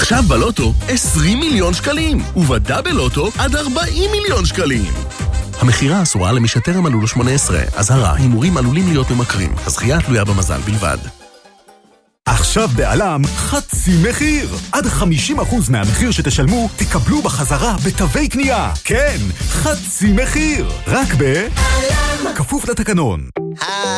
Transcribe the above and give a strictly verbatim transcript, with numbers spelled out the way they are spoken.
עכשיו בלוטו עשרים מיליון שקלים, ובדאבל לוטו עד ארבעים מיליון שקלים. המחירה אסורה למי שטרם מלאו לו שמונה עשרה. אזהרה, הימורים עלולים להיות ממכרים. הזכייה תלויה במזל בלבד. עכשיו בעלם חצי מחיר. עד חמישים אחוז מהמחיר שתשלמו תקבלו בחזרה בתווי קנייה. כן, חצי מחיר. רק בעלם. כפוף לתקנון.